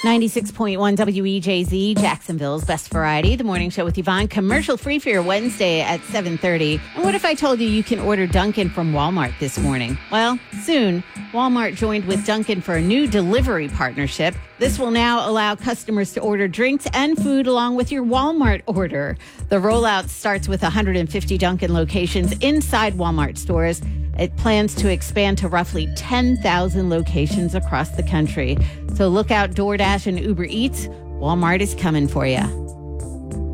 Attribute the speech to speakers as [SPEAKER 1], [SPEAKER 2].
[SPEAKER 1] 96.1 WEJZ, Jacksonville's best variety. The morning show with Yvonne, commercial free for your Wednesday at 7:30. And what if I told you can order Dunkin' from Walmart this morning? Well, soon, Walmart joined with Dunkin' for a new delivery partnership. This will now allow customers to order drinks and food along with your Walmart order. The rollout starts with 150 Dunkin' locations inside Walmart stores. It plans to expand to roughly 10,000 locations across the country. So look out, DoorDash and Uber Eats. Walmart is coming for you.